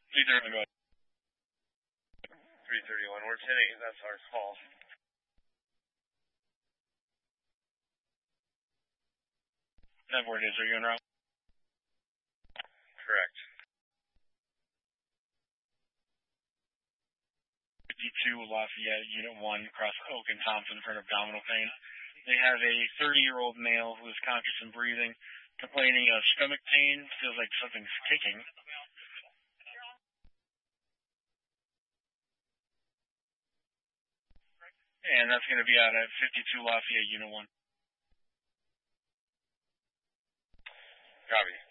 331, go ahead. 331, we're 10-8, that's our call. 9-4 days, are you en route? Correct. 52 Lafayette, Unit 1, across Oak and Thompson in front of Domino Pain. They have a 30-year-old male who is conscious and breathing, complaining of stomach pain, feels like something's kicking. And that's going to be out at 52 Lafayette, Unit 1. Copy.